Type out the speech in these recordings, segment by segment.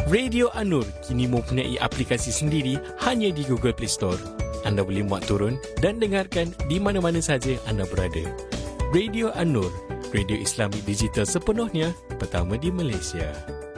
Radio An-Nur kini mempunyai aplikasi sendiri hanya di Google Play Store. Anda boleh muat turun dan dengarkan di mana-mana saja anda berada. Radio An-Nur, radio Islami digital sepenuhnya pertama di Malaysia.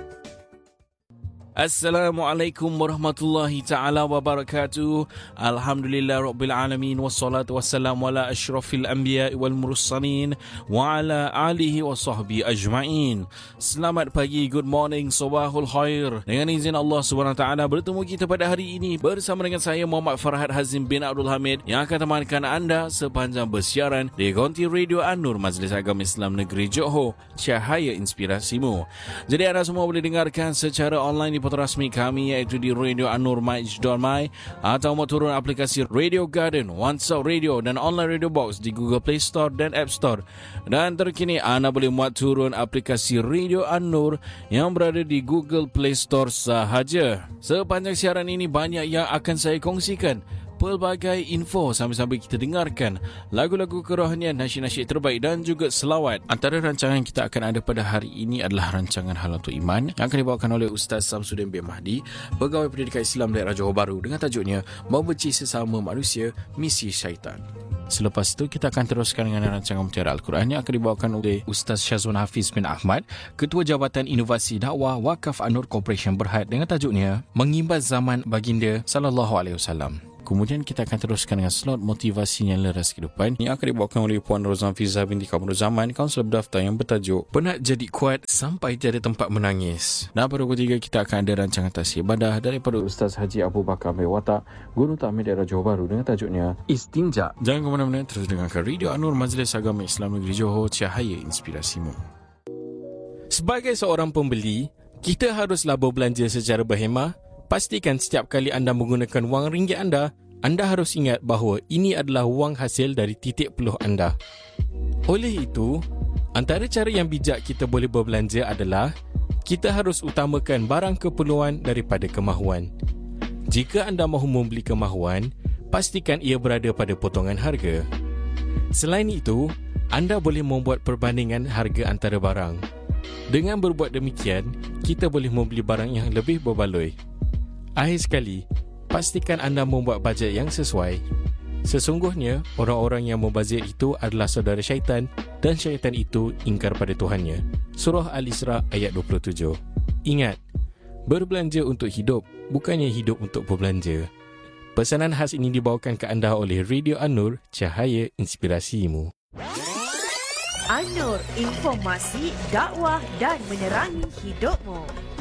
Assalamualaikum warahmatullahi ta'ala wabarakatuh. Alhamdulillah Rabbil Alamin. Wassalatu wassalamu ala ashrafil anbiya wal mursalin wa ala alihi wa sahbihi ajma'in. Selamat pagi, good morning, sabahul khair. Dengan izin Allah SWT, bertemu kita pada hari ini bersama dengan saya Muhammad Farhad Hazim bin Abdul Hamid yang akan temankan anda sepanjang bersiaran di Konti Radio An-Nur Majlis Agama Islam Negeri Johor, cahaya inspirasimu. Jadi anda semua boleh dengarkan secara online di portal rasmi kami iaitu di Radio An-Nur My atau mau turun aplikasi Radio Garden, WhatsApp Radio dan Online Radio Box di Google Play Store dan App Store. Dan terkini anda boleh muat turun aplikasi Radio An-Nur yang berada di Google Play Store sahaja. Sepanjang siaran ini banyak yang akan saya kongsikan pelbagai info sambil-sambil kita dengarkan lagu-lagu kerohanian, nasyid-nasyid terbaik dan juga selawat. Antara rancangan kita akan ada pada hari ini adalah rancangan Halatul Iman yang akan dibawakan oleh Ustaz Samsudin bin Mahdi, Pegawai Pendidikan Islam Daerah Johor Bahru, dengan tajuknya Membenci Sesama Manusia, Misi Syaitan. Selepas itu kita akan teruskan dengan rancangan Mutiara Al-Quran yang akan dibawakan oleh Ustaz Syazwan Hafiz bin Ahmad, Ketua Jabatan Inovasi Dakwah Wakaf An-Nur Corporation Berhad, dengan tajuknya Mengimbas Zaman Baginda Sallallahu Alaihi Wasallam. Kemudian kita akan teruskan dengan slot motivasi yang leras kehidupan yang akan dibawakan oleh Puan Rozan Fiza binti Kamarul Zaman, kaunselor berdaftar yang bertajuk Penat Jadi Kuat Sampai Tiada Tempat Menangis. Dan pada pukul 3 kita akan ada rancangan Tasbih Ibadah daripada Ustaz Haji Abu Bakar Mewata, Guru Takmir Daerah Johor Bahru, dengan tajuknya Istinja. Jangan ke mana-mana, terus dengarkan Radio An-Nur Majlis Agama Islam Negeri Johor, cahaya inspirasimu. Sebagai seorang pembeli, kita haruslah berbelanja secara berhemah. Pastikan setiap kali anda menggunakan wang ringgit anda harus ingat bahawa ini adalah wang hasil dari titik peluh anda. Oleh itu, antara cara yang bijak kita boleh berbelanja adalah kita harus utamakan barang keperluan daripada kemahuan. Jika anda mahu membeli kemahuan, pastikan ia berada pada potongan harga. Selain itu, anda boleh membuat perbandingan harga antara barang. Dengan berbuat demikian, kita boleh membeli barang yang lebih berbaloi. Akhir sekali, pastikan anda membuat bajet yang sesuai. Sesungguhnya, orang-orang yang membazir itu adalah saudara syaitan dan syaitan itu ingkar pada Tuhannya. Surah Al-Isra ayat 27. Ingat, berbelanja untuk hidup, bukannya hidup untuk berbelanja. Pesanan khas ini dibawakan ke anda oleh Radio An-Nur, cahaya inspirasimu. An-Nur, informasi, dakwah dan menerangi hidupmu.